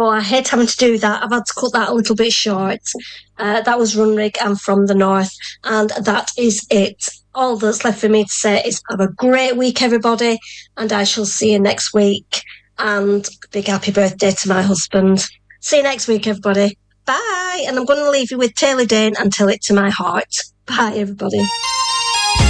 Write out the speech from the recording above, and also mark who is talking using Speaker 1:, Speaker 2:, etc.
Speaker 1: I hate having to do that. I've had to cut that a little bit short. That was Runrig and From the North, and that is it. All that's left for me to say is have a great week, everybody, and I shall see you next week. And big happy birthday to my husband. See you next week, everybody. Bye. And I'm going to leave you with Taylor Dane and Tell It to My Heart. Bye, everybody.